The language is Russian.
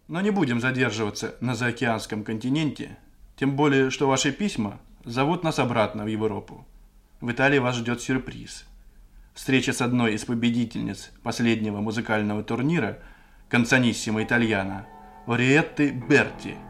Но не будем задерживаться на заокеанском континенте, тем более, что ваши письма зовут нас обратно в Европу. В Италии вас ждет сюрприз. Встреча с одной из победительниц последнего музыкального турнира «Канцониссимо Итальяно» Ориеттой Берти.